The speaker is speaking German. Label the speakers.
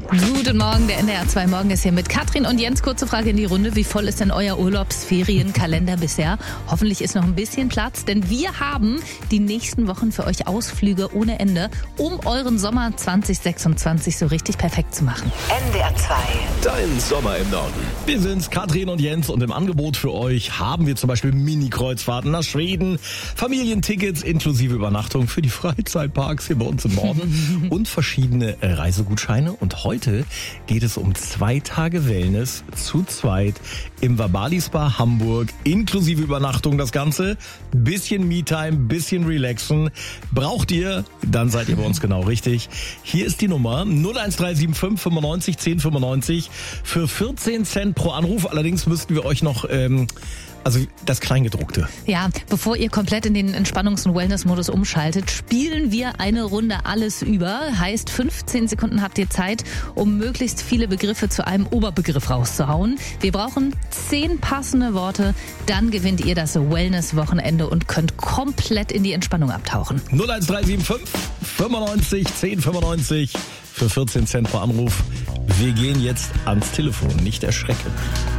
Speaker 1: Guten Morgen, der NDR 2 Morgen ist hier mit Katrin und Jens. Kurze Frage in die Runde. Wie voll ist denn euer Urlaubsferienkalender bisher? Hoffentlich ist noch ein bisschen Platz, denn wir haben die nächsten Wochen für euch Ausflüge ohne Ende, um euren Sommer 2026 so richtig perfekt zu machen.
Speaker 2: NDR 2.
Speaker 3: Dein Sommer im Norden. Wir sind's, Katrin und Jens, und im Angebot für euch haben wir zum Beispiel Mini-Kreuzfahrten nach Schweden, Familientickets inklusive Übernachtung für die Freizeitparks hier bei uns im Norden und verschiedene Reisegutscheine. Und heute geht es um 2 Tage Wellness zu zweit im Vabali Spa Hamburg, inklusive Übernachtung das Ganze. Bisschen Me-Time, bisschen relaxen. Braucht ihr, dann seid ihr bei uns genau richtig. Hier ist die Nummer 01375 95 10 95 für 14 Cent pro Anruf. Allerdings müssten wir euch noch also das Kleingedruckte.
Speaker 1: Ja, bevor ihr komplett in den Entspannungs- und Wellness-Modus umschaltet, spielen wir eine Runde alles über. Heißt, 15 Sekunden habt ihr Zeit, um möglichst viele Begriffe zu einem Oberbegriff rauszuhauen. Wir brauchen 10 passende Worte, dann gewinnt ihr das Wellness-Wochenende und könnt komplett in die Entspannung abtauchen.
Speaker 3: 01375 95 10 95 für 14 Cent pro Anruf. Wir gehen jetzt ans Telefon, nicht erschrecken.